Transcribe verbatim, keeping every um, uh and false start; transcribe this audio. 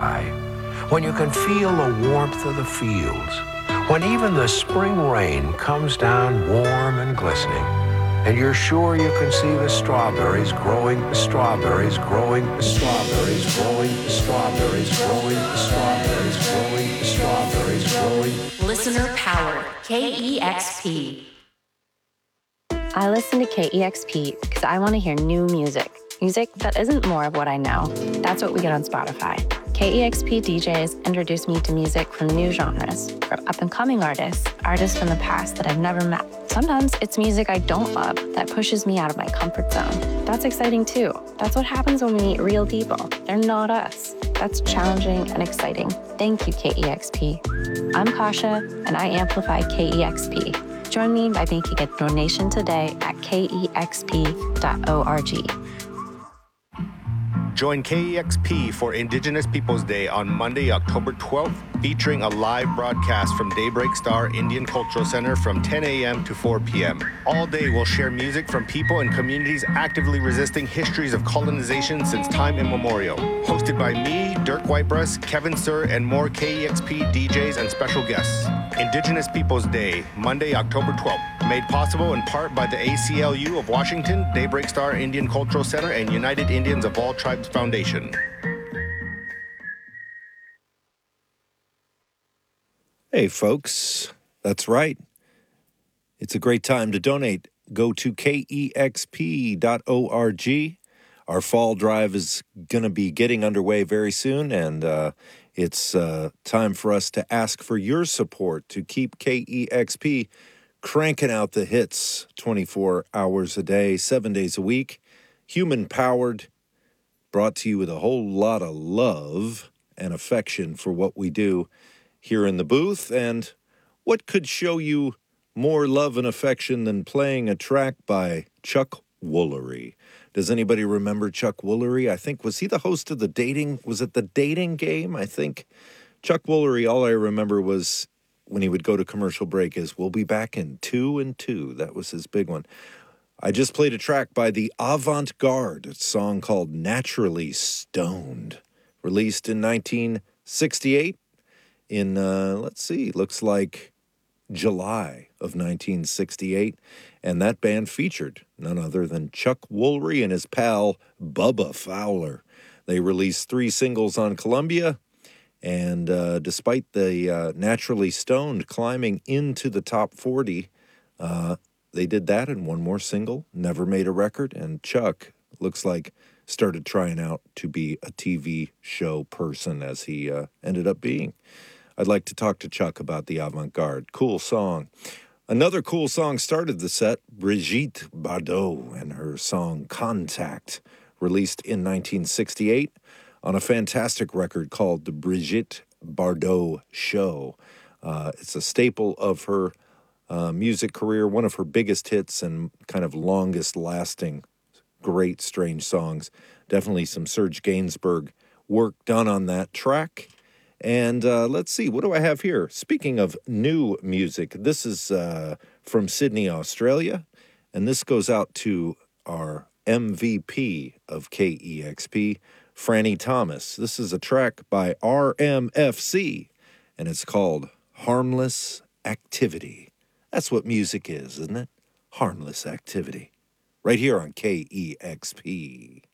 sky, when you can feel the warmth of the fields, when even the spring rain comes down warm and glistening, and you're sure you can see the strawberries growing, the strawberries growing, the strawberries growing, the strawberries growing, the strawberries growing, the strawberries growing. Listener powered, K E X P. I listen to K E X P because I want to hear new music. Music that isn't more of what I know. That's what we get on Spotify. K E X P D Js introduce me to music from new genres, from up-and-coming artists, artists from the past that I've never met. Sometimes it's music I don't love that pushes me out of my comfort zone. That's exciting too. That's what happens when we meet real people. They're not us. That's challenging and exciting. Thank you, K E X P. I'm Kasha, and I amplify K E X P. Join me by making a donation today at K E X P dot org. Join K E X P for Indigenous Peoples Day on Monday, October twelfth, featuring a live broadcast from Daybreak Star Indian Cultural Center from ten a.m. to four p.m. All day we'll share music from people and communities actively resisting histories of colonization since time immemorial. Hosted by me, Dirk Whitebreast, Kevin Sir, and more K E X P D Js and special guests. Indigenous Peoples Day, Monday, October twelfth. Made possible in part by the A C L U of Washington, Daybreak Star Indian Cultural Center, and United Indians of All Tribes Foundation. Hey, folks. That's right. It's a great time to donate. Go to K E X P dot org. Our fall drive is going to be getting underway very soon, and uh, it's uh, time for us to ask for your support to keep K E X P cranking out the hits twenty-four hours a day, seven days a week, human-powered, brought to you with a whole lot of love and affection for what we do here in the booth. And what could show you more love and affection than playing a track by Chuck Woolery? Does anybody remember Chuck Woolery? I think, was he the host of the dating, was it the dating game? I think Chuck Woolery, all I remember was when he would go to commercial break is, we'll be back in two and two. That was his big one. I just played a track by the Avant Garde, a song called Naturally Stoned, released in nineteen sixty-eight in, uh, let's see, looks like July of nineteen sixty-eight. And that band featured none other than Chuck Woolery and his pal Bubba Fowler. They released three singles on Columbia. And uh, despite the uh, Naturally Stoned climbing into the top forty, uh, they did that and one more single, never made a record. And Chuck, looks like, started trying out to be a T V show person as he uh, ended up being. I'd like to talk to Chuck about the Avant Garde. Cool song. Another cool song started the set, Brigitte Bardot and her song Contact, released in nineteen sixty-eight. On a fantastic record called The Brigitte Bardot Show. Uh, it's a staple of her uh, music career, one of her biggest hits and kind of longest-lasting, great, strange songs. Definitely some Serge Gainsbourg work done on that track. And uh, let's see, what do I have here? Speaking of new music, this is uh, from Sydney, Australia, and this goes out to our M V P of K E X P, Franny Thomas. This is a track by R M F C, and it's called Harmless Activity. That's what music is, isn't it? Harmless activity. Right here on K E X P.